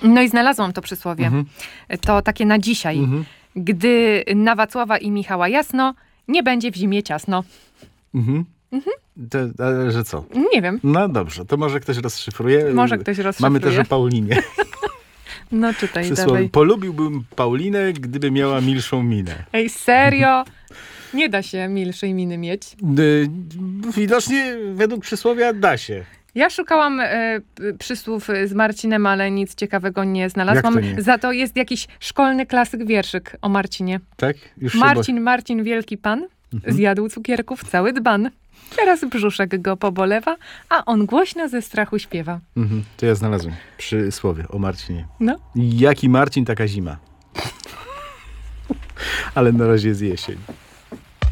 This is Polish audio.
No i znalazłam to przysłowie. To takie na dzisiaj. Gdy na Wacława i Michała jasno, nie będzie w zimie ciasno. Ale że co? Nie wiem. No dobrze, to może ktoś rozszyfruje. Może ktoś rozszyfruje. Mamy też o Paulinie. No czytaj Przysłowie. dalej. Polubiłbym Paulinę, gdyby miała milszą minę. Ej, serio? Nie da się milszej miny mieć. Widocznie według przysłowia da się. Ja szukałam przysłów z Marcinem, ale nic ciekawego nie znalazłam. Jak to nie? Za to jest jakiś szkolny klasyk wierszyk o Marcinie. Tak? Już Marcin, wielki pan, zjadł cukierków cały dzban. Teraz brzuszek go pobolewa, a on głośno ze strachu śpiewa. To ja znalazłem przysłowie o Marcinie. No. Jaki Marcin, taka zima. Ale na razie jest jesień.